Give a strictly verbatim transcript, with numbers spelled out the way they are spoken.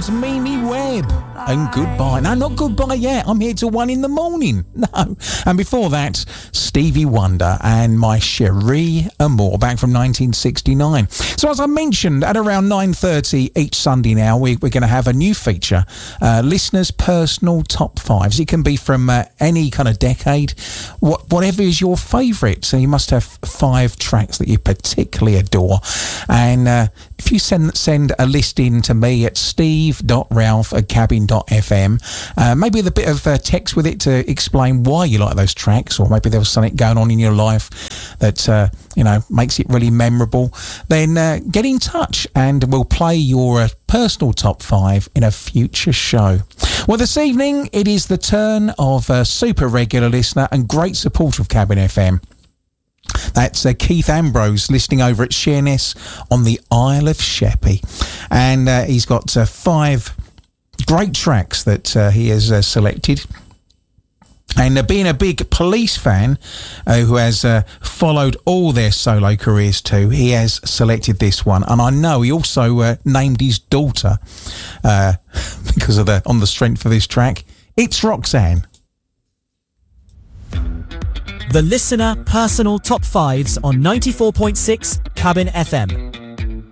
Sounds Mimi Webb. And goodbye. No, not goodbye yet. I'm here till one in the morning. No. And before that, Stevie Wonder and My Cherie Amour, back from nineteen sixty-nine. So as I mentioned, at around nine thirty each Sunday now, we, we're going to have a new feature, uh, listeners' personal top fives. It can be from uh, any kind of decade, what, whatever is your favourite. So you must have five tracks that you particularly adore. And uh, if you send send a list in to me at steve dot ralph at cabin dot f m, uh, maybe with a bit of uh, text with it to explain why you like those tracks, or maybe there was something going on in your life that uh, you know makes it really memorable, then uh, get in touch and we'll play your uh, personal top five in a future show. Well, this evening it is the turn of a super regular listener and great supporter of Cabin F M. That's uh, Keith Ambrose, listening over at Sheerness on the Isle of Sheppey. And uh, he's got uh, five great tracks that uh, he has uh, selected. And uh, being a big Police fan uh, who has uh, followed all their solo careers too, he has selected this one. And I know he also uh, named his daughter uh, because of the on the strength of this track. It's Roxanne. The Listener Personal Top fives on ninety-four point six Cabin F M.